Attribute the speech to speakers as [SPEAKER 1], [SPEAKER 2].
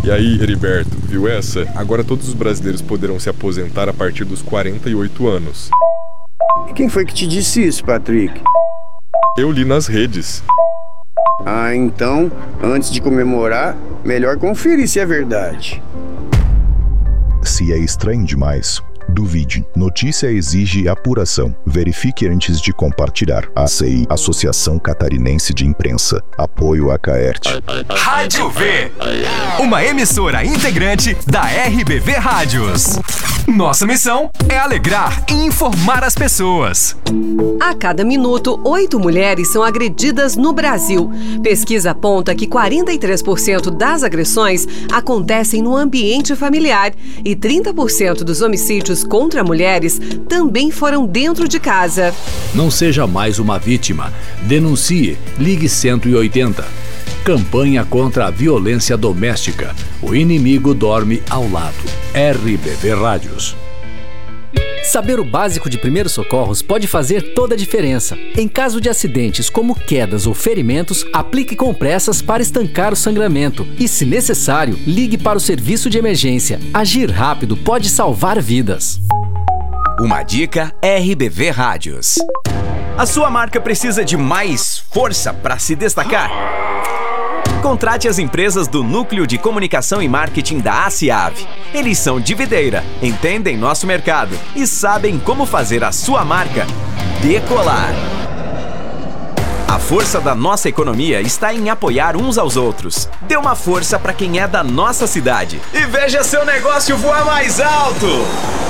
[SPEAKER 1] E aí, Heriberto, viu essa? Agora todos os brasileiros poderão se aposentar a partir dos 48 anos.
[SPEAKER 2] E quem foi que te disse isso, Patrick?
[SPEAKER 1] Eu li nas redes.
[SPEAKER 2] Ah, então, antes de comemorar, melhor conferir se é verdade.
[SPEAKER 3] Se é estranho demais, duvide. Notícia exige apuração. Verifique antes de compartilhar. ACI, Associação Catarinense de Imprensa. Apoio a Caert.
[SPEAKER 4] Rádio V, uma emissora integrante da RBV Rádios. Nossa missão é alegrar e informar as pessoas.
[SPEAKER 5] A cada minuto, 8 mulheres são agredidas no Brasil. Pesquisa aponta que 43% das agressões acontecem no ambiente familiar e 30% dos homicídios contra mulheres também foram dentro de casa.
[SPEAKER 6] Não seja mais uma vítima. Denuncie. Ligue 180. Campanha contra a violência doméstica. O inimigo dorme ao lado. RBV Rádios.
[SPEAKER 7] Saber o básico de primeiros socorros pode fazer toda a diferença. Em caso de acidentes como quedas ou ferimentos, aplique compressas para estancar o sangramento. E, se necessário, ligue para o serviço de emergência. Agir rápido pode salvar vidas.
[SPEAKER 4] Uma dica RBV Rádios. A sua marca precisa de mais força para se destacar? Contrate as empresas do Núcleo de Comunicação e Marketing da ACIAV. Eles são de videira, entendem nosso mercado e sabem como fazer a sua marca decolar. A força da nossa economia está em apoiar uns aos outros. Dê uma força para quem é da nossa cidade e veja seu negócio voar mais alto!